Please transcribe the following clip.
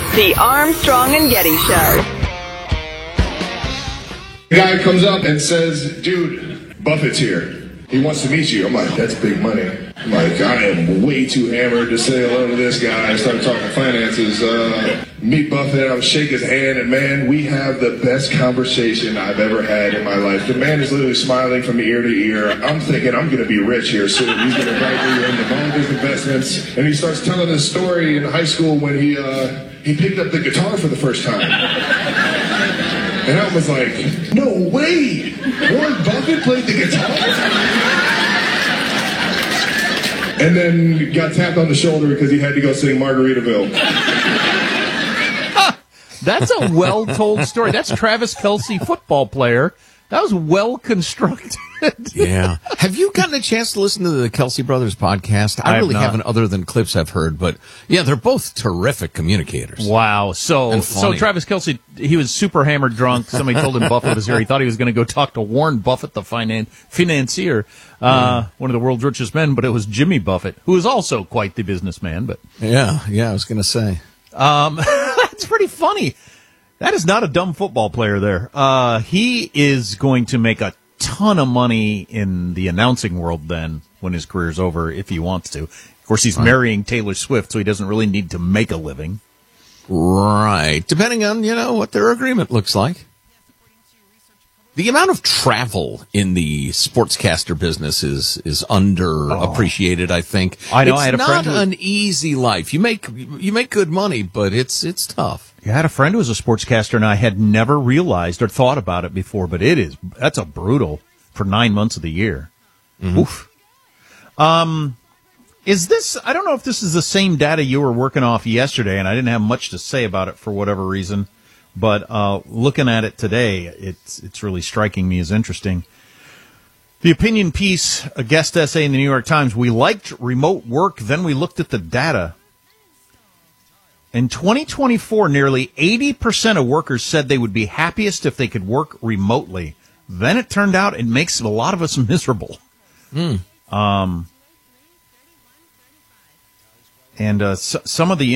The Armstrong and Getty Show. The guy comes up and says, dude, Buffett's here. He wants to meet you. I'm like, that's big money. I'm like, I am way too hammered to say hello to this guy. I started talking finances. Meet Buffett. I'm shake his hand, and man, we have the best conversation I've ever had in my life. The man is literally smiling from ear to ear. I'm thinking I'm going to be rich here soon. He's going to write me into all of his investments. And he starts telling this story in high school when he picked up the guitar for the first time. And I was like, no way! Warren Buffett played the guitar? And then got tapped on the shoulder because he had to go sing Margaritaville. That's a well-told story. That's Travis Kelce, football player. That was well-constructed. Yeah. Have you gotten a chance to listen to the Kelce Brothers podcast? I really haven't, other than clips I've heard. But, yeah, they're both terrific communicators. Wow. So Travis Kelce, he was super hammered drunk. Somebody told him Buffett was here. He thought he was going to go talk to Warren Buffett, the financier, one of the world's richest men. But it was Jimmy Buffett, who is also quite the businessman. But Yeah, I was going to say. That's pretty funny. That is not a dumb football player there. He is going to make a ton of money in the announcing world then when his career's over, if he wants to. Of course, he's marrying Taylor Swift, so he doesn't really need to make a living. Right. Depending on, what their agreement looks like. The amount of travel in the sportscaster business is underappreciated, I think. I know. It's I had a friend not an easy life. You make good money, but it's tough. I had a friend who was a sportscaster, and I had never realized or thought about it before, but that's a brutal for 9 months of the year. Mm-hmm. Oof. I don't know if this is the same data you were working off yesterday, and I didn't have much to say about it for whatever reason. But looking at it today, it's really striking me as interesting. The opinion piece, a guest essay in the New York Times, we liked remote work, then we looked at the data. In 2024, nearly 80% of workers said they would be happiest if they could work remotely. Then it turned out it makes a lot of us miserable. And some of the